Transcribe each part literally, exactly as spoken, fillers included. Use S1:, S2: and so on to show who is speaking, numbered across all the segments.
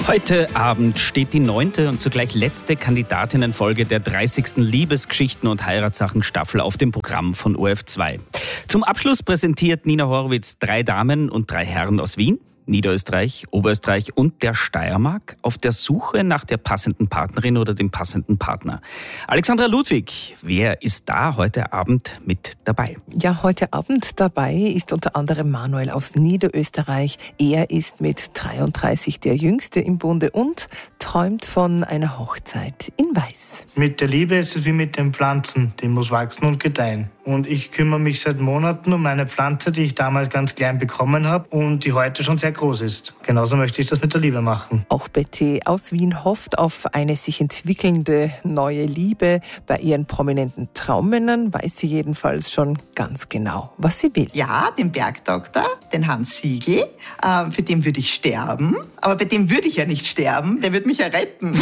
S1: Heute Abend steht die neunte und zugleich letzte Kandidatinnenfolge der dreißigsten Liebesgeschichten und Heiratssachen-Staffel auf dem Programm von O R F zwei. Zum Abschluss präsentiert Nina Horowitz drei Damen und drei Herren aus Wien, Niederösterreich, Oberösterreich und der Steiermark auf der Suche nach der passenden Partnerin oder dem passenden Partner. Alexandra Ludwig, wer ist da heute Abend mit dabei?
S2: Ja, heute Abend dabei ist unter anderem Manuel aus Niederösterreich. Er ist mit dreiunddreißig der Jüngste im Bunde und träumt von einer Hochzeit in Weiß.
S3: Mit der Liebe ist es wie mit den Pflanzen, die muss wachsen und gedeihen. Und ich kümmere mich seit Monaten um eine Pflanze, die ich damals ganz klein bekommen habe und die heute schon sehr groß ist. Genauso möchte ich das mit der Liebe machen.
S2: Auch Betty aus Wien hofft auf eine sich entwickelnde neue Liebe. Bei ihren prominenten Traummännern weiß sie jedenfalls schon ganz genau, was sie will.
S4: Ja, den Bergdoktor, den Hans Siegel, äh, für den würde ich sterben. Aber bei dem würde ich ja nicht sterben, der würde mich ja retten.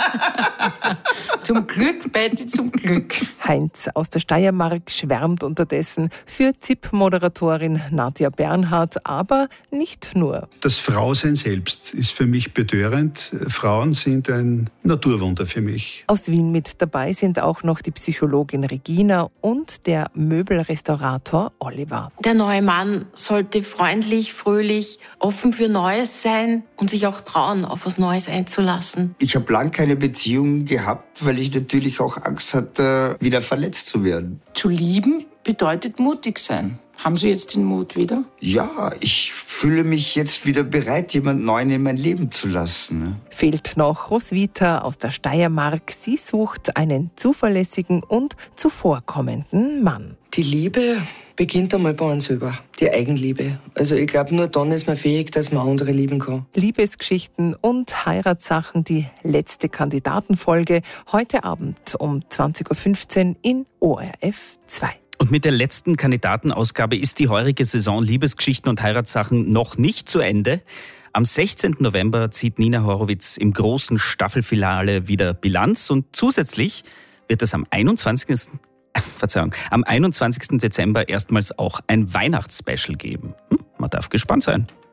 S5: Zum Glück, Betty, zum Glück.
S2: Heinz aus der Steiermark schwärmt unterdessen für Z I P-Moderatorin Nadja Bernhardt, aber nicht nur.
S6: Das Frausein selbst ist für mich betörend. Frauen sind ein Naturwunder für mich.
S2: Aus Wien mit dabei sind auch noch die Psychologin Regina und der Möbelrestaurator Oliver.
S5: Der neue Mann sollte freundlich, fröhlich, offen für Neues sein und sich auch trauen, auf was Neues einzulassen.
S7: Ich habe lange keine Beziehung gehabt, weil ich natürlich auch Angst hatte, wieder verletzt zu werden.
S8: Zu lieben bedeutet mutig sein. Haben Sie jetzt den Mut wieder?
S7: Ja, ich fühle mich jetzt wieder bereit, jemand Neuen in mein Leben zu lassen.
S2: Fehlt noch Roswitha aus der Steiermark. Sie sucht einen zuverlässigen und zuvorkommenden Mann.
S9: Die Liebe beginnt einmal bei uns selber, die Eigenliebe. Also ich glaube, nur dann ist man fähig, dass man andere lieben kann.
S2: Liebesgeschichten und Heiratssachen, die letzte Kandidatenfolge, heute Abend um zwanzig Uhr fünfzehn in O R F zwei.
S1: Und mit der letzten Kandidatenausgabe ist die heurige Saison Liebesgeschichten und Heiratssachen noch nicht zu Ende. Am sechzehnten November zieht Nina Horowitz im großen Staffelfinale wieder Bilanz und zusätzlich wird es am einundzwanzigsten Verzeihung, am einundzwanzigsten Dezember erstmals auch ein Weihnachtsspecial geben. Hm, man darf gespannt sein.